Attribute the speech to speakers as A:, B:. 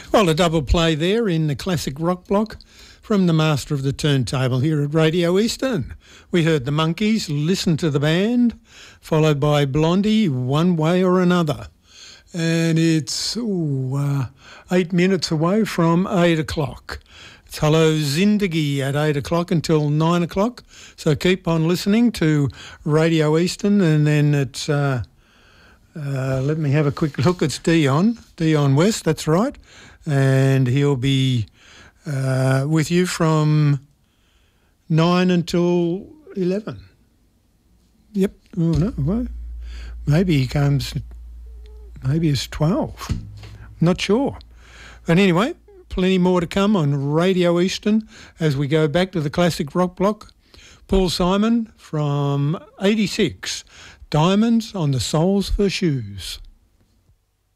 A: Well, a double play there in the classic rock block from the master of the turntable here at Radio Eastern. We heard the Monkees, Listen to the Band, followed by Blondie, One Way or Another. And it's 8 minutes away from 8 o'clock. It's Hello Zindagi at 8 o'clock until 9 o'clock. So keep on listening to Radio Eastern, and then it's, let me have a quick look, it's Dion West, that's right. And he'll be with you from 9 until 11. Yep. Oh, no, well, maybe he comes, maybe it's 12. Not sure. But anyway, plenty more to come on Radio Eastern as we go back to the classic rock block. Paul Simon from 86, Diamonds on the Soles for Shoes.